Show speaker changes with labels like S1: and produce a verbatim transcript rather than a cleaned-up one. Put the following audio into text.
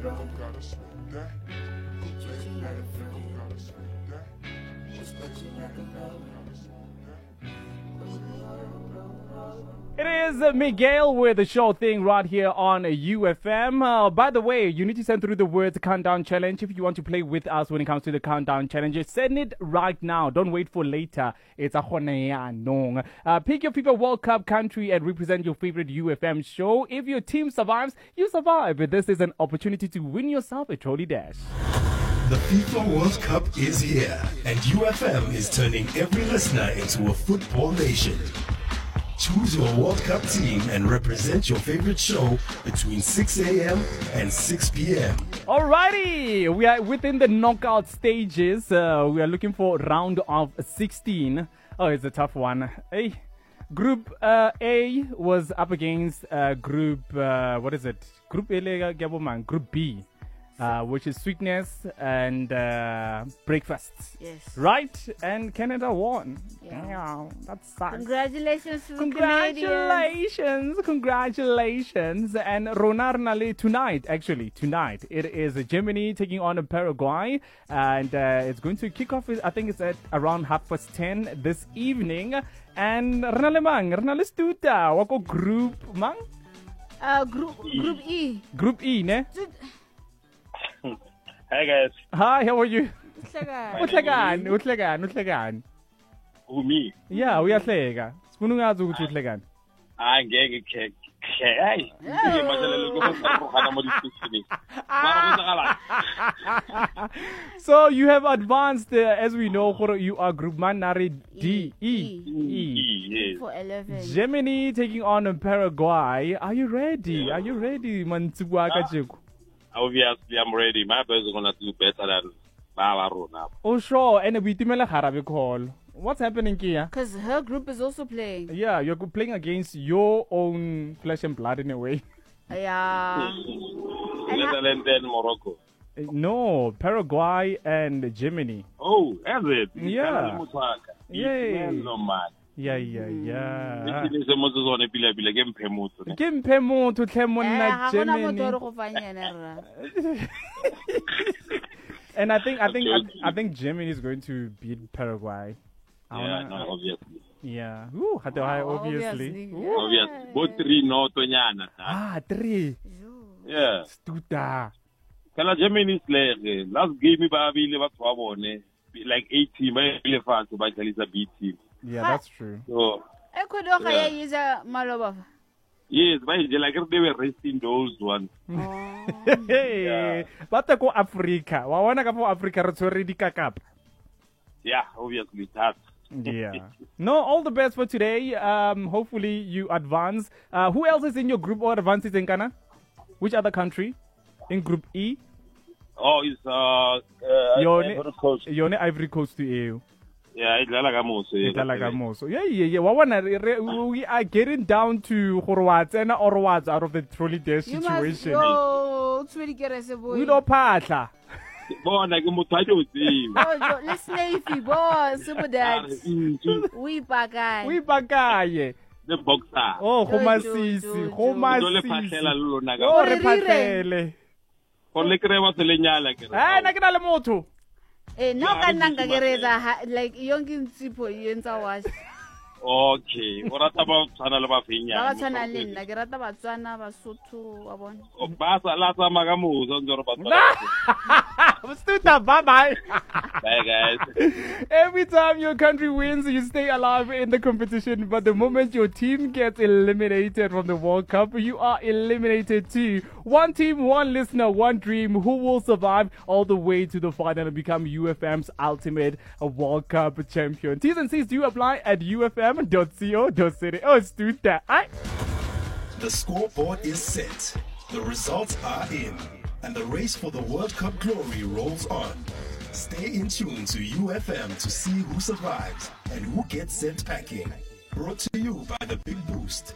S1: It is uh, Miguel with the show thing right here on U F M. Uh, by the way, you need to send through the words Countdown Challenge if you want to play with us when it comes to the Countdown Challenge. Send it right now. Don't wait for later. It's a nong. Uh Pick your favorite World Cup country and represent your favorite U F M show. If your team survives, you survive. This is an opportunity to win yourself a trolley dash.
S2: The FIFA World Cup is here, and U F M is turning every listener into a football nation. Choose your World Cup team and represent your favorite show between six a.m. and six p.m.
S1: Alrighty, we are within the knockout stages. Uh, we are looking for round of sixteen. Oh, it's a tough one. Hey, Group uh, A was up against uh, Group, uh, what is it? Group A, Group B. Uh, which is sweetness and uh, breakfasts.
S3: Yes.
S1: Right? And Canada won.
S3: Yeah.
S1: Yeah, that sucks.
S3: Congratulations to
S1: Congratulations. Congratulations. And Ronar Nale tonight, actually, tonight, it is Germany taking on Paraguay. And uh, it's going to kick off, I think it's at around half past ten this evening. And Renale Mang, Renale Stuta, wako group Mang?
S3: Uh, group, group E.
S1: Group E, ne?
S4: Hi guys.
S1: Hi, how are you?
S3: Utlegan.
S1: Utlegan, utlegan, utlegan.
S4: Who me?
S1: Yeah, uyahleka. Sifuna ungazi ukuthi utlegan.
S4: Hayi ngeke ke. Hayi. Ngeke manje lokukhona mo discussion. Mara kuzakala.
S1: So you have advanced, uh, as we know, you are Group Manari D E.
S4: E, yes.
S3: For eleven.
S1: Germany taking on Paraguay. Are you ready? Are you ready, Mantsubwa Kajiku?
S4: Obviously, I'm ready. My boys are gonna do better than Bavaro now.
S1: Oh, sure. And we timela harabe call. What's happening here?
S3: Because her group is also playing.
S1: Yeah, you're playing against your own flesh and blood in a way.
S3: Yeah.
S4: Netherlands and Morocco.
S1: No, Paraguay and Germany.
S4: Oh, is it?
S1: Yeah. Yay.
S4: No man.
S1: Yeah, yeah, yeah.
S4: This is a motors on a pila pila game pemuto.
S1: Game pemo to
S3: Eh,
S1: Clemona Germany. And I think I think I, I think Germany is going to beat Paraguay. I
S4: Yeah,
S1: wanna,
S4: no, obviously.
S1: Yeah. Ooh, Hatohai,
S3: Oh,
S1: obviously.
S3: obviously.
S1: Ooh.
S4: Obviously. Both three no Tonyana.
S1: Ah, three.
S4: Yeah.
S1: Stuta.
S4: Kala Germany is like last game ba bile ba twabone like eight team ba ile fast ba tsalisa B team.
S1: Yeah, that's true.
S4: So
S3: Ecuador
S4: Yeah.
S3: kaya yiza maloba.
S4: yes, but like they were resting those ones.
S3: Oh.
S1: Hey, but go Africa. Wa wana ka for Africa re tshwere di kakapa.
S4: Yeah, obviously that.
S1: Yeah. No, all the best for today. Um, hopefully you advance. Uh, who else is in your group or advances in Ghana? Which other country? In Group E?
S4: Oh, it's uh, uh
S1: Yone,
S4: Ivory Coast.
S1: Yone Ivory Coast to E U.
S4: Yeah, it's like a mouse.
S1: So yeah, yeah, yeah. Wa wana re- re- we are getting down to Horwats and Orwats out of the trolley dash
S3: You must
S1: situation.
S3: go. It's really get us a boy.
S1: We don't patla.
S4: Bona ke motho a tšotse.
S3: Oh, let's snafy boss. Super dad. We bagay.
S1: We bakaye.
S4: The boxer.
S1: Oh,
S3: Do,
S1: homa
S3: do,
S1: sisi,
S3: do, do.
S1: homa
S4: Go le
S1: sisi.
S4: phahlela le lona ka.
S1: Oh, re
S3: Re dire.
S1: phatlele.
S4: Go le kreba se lenyala ke.
S1: Eh, na ke na le motho.
S3: Eh, no
S4: Yeah,
S3: ka
S4: I
S3: nna
S4: think
S3: nka
S4: you
S3: gereza ha- like yonke ntsipho e entsa wash.
S4: Okay, o rata ba tshwana le ba
S3: Ba ba
S4: fenyana.
S3: tshwana le nna ke rata Batswana, Basotho wa bona.
S4: Ba sa la tsa maga mozo ntse re ba
S1: Stuta, bye bye.
S4: Bye guys.
S1: Every time your country wins, you stay alive in the competition. But the moment your team gets eliminated from the World Cup, you are eliminated too. One team, one listener, one dream. Who will survive all the way to the final and become U F M's ultimate World Cup champion? T's and C's do apply at U F M dot co dot za. Oh, Stuta. Aye.
S2: The scoreboard is set. The results are in. And the race for the World Cup glory rolls on. Stay in tune to U F M to see who survives and who gets sent packing. Brought to you by the Big Boost.